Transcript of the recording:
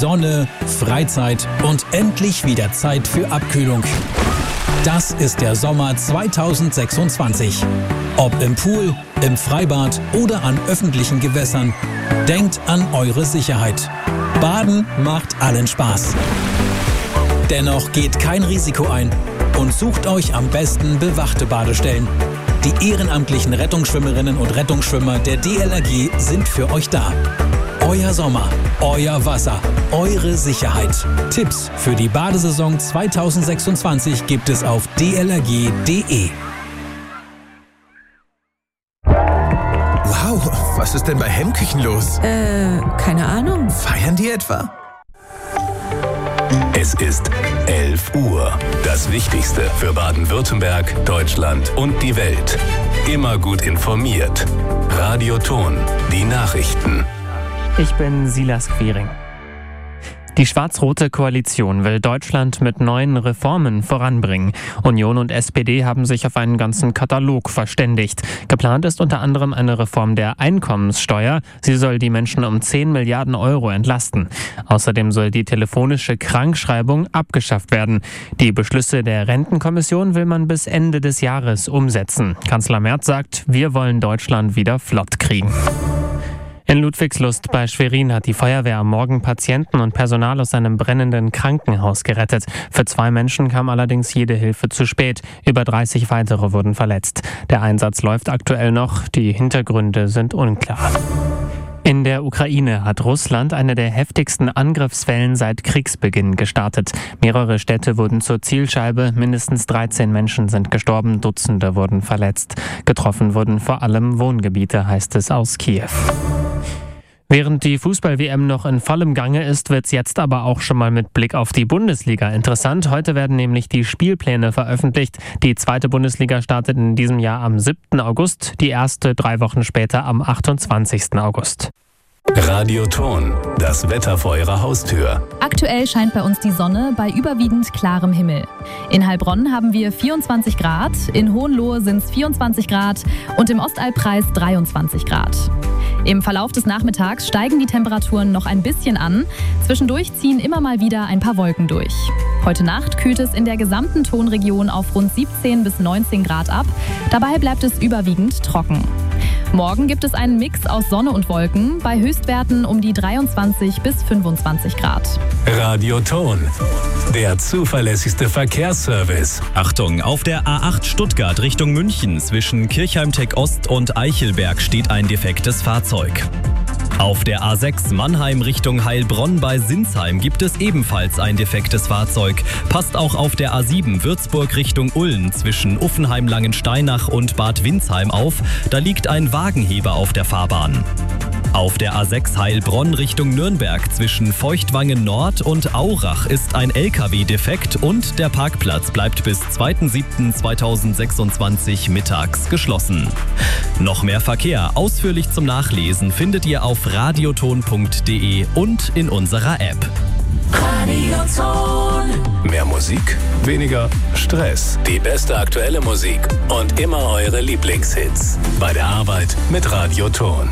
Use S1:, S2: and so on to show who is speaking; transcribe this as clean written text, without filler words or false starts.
S1: Sonne, Freizeit und endlich wieder Zeit für Abkühlung. Das ist der Sommer 2026. Ob im Pool, im Freibad oder an öffentlichen Gewässern, denkt an eure Sicherheit. Baden macht allen Spaß. Dennoch geht kein Risiko ein und sucht euch am besten bewachte Badestellen. Die ehrenamtlichen Rettungsschwimmerinnen und Rettungsschwimmer der DLRG sind für euch da. Euer Sommer, euer Wasser, eure Sicherheit. Tipps für die Badesaison 2026 gibt es auf dlrg.de.
S2: Wow, was ist denn bei Hemmküchen los?
S3: Keine Ahnung.
S2: Feiern die etwa?
S4: Es ist 11 Uhr. Das Wichtigste für Baden-Württemberg, Deutschland und die Welt. Immer gut informiert. Radio Ton, die Nachrichten.
S5: Ich bin Silas Quiring. Die schwarz-rote Koalition will Deutschland mit neuen Reformen voranbringen. Union und SPD haben sich auf einen ganzen Katalog verständigt. Geplant ist unter anderem eine Reform der Einkommenssteuer. Sie soll die Menschen um 10 Milliarden Euro entlasten. Außerdem soll die telefonische Krankschreibung abgeschafft werden. Die Beschlüsse der Rentenkommission will man bis Ende des Jahres umsetzen. Kanzler Merz sagt, wir wollen Deutschland wieder flott kriegen. In Ludwigslust bei Schwerin hat die Feuerwehr am Morgen Patienten und Personal aus einem brennenden Krankenhaus gerettet. Für 2 Menschen kam allerdings jede Hilfe zu spät. Über 30 weitere wurden verletzt. Der Einsatz läuft aktuell noch. Die Hintergründe sind unklar. In der Ukraine hat Russland eine der heftigsten Angriffswellen seit Kriegsbeginn gestartet. Mehrere Städte wurden zur Zielscheibe, mindestens 13 Menschen sind gestorben, Dutzende wurden verletzt. Getroffen wurden vor allem Wohngebiete, heißt es aus Kiew. Während die Fußball-WM noch in vollem Gange ist, wird es jetzt aber auch schon mal mit Blick auf die Bundesliga interessant. Heute werden nämlich die Spielpläne veröffentlicht. Die 2. Bundesliga startet in diesem Jahr am 7. August, die erste 3 Wochen später am 28. August.
S4: Radio Ton, das Wetter vor Ihrer Haustür.
S6: Aktuell scheint bei uns die Sonne bei überwiegend klarem Himmel. In Heilbronn haben wir 24 Grad, in Hohenlohe sind es 24 Grad und im Ostalbkreis 23 Grad. Im Verlauf des Nachmittags steigen die Temperaturen noch ein bisschen an. Zwischendurch ziehen immer mal wieder ein paar Wolken durch. Heute Nacht kühlt es in der gesamten Tonregion auf rund 17 bis 19 Grad ab. Dabei bleibt es überwiegend trocken. Morgen gibt es einen Mix aus Sonne und Wolken, bei Höchstwerten um die 23 bis 25 Grad.
S4: Radio Ton, der zuverlässigste Verkehrsservice.
S7: Achtung, auf der A8 Stuttgart Richtung München zwischen Kirchheim-Tech Ost und Eichelberg steht ein defektes Fahrzeug. Auf der A6 Mannheim Richtung Heilbronn bei Sinsheim gibt es ebenfalls ein defektes Fahrzeug. Passt auch auf der A7 Würzburg Richtung Ulm zwischen Uffenheim-Langensteinach und Bad Windsheim auf. Da liegt ein Wagenheber auf der Fahrbahn. Auf der A6 Heilbronn Richtung Nürnberg zwischen Feuchtwangen Nord und Aurach ist ein LKW defekt und der Parkplatz bleibt bis 2.7.2026 mittags geschlossen. Noch mehr Verkehr ausführlich zum Nachlesen findet ihr auf radioton.de und in unserer App.
S4: Radio Ton. Mehr Musik, weniger Stress. Die beste aktuelle Musik und immer eure Lieblingshits. Bei der Arbeit mit Radio Ton.